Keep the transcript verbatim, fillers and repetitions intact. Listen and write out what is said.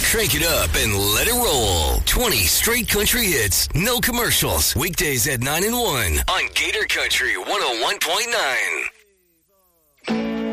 Crank it up and let it roll. twenty straight country hits, no commercials. Weekdays at nine and one on Gator Country one oh one point nine.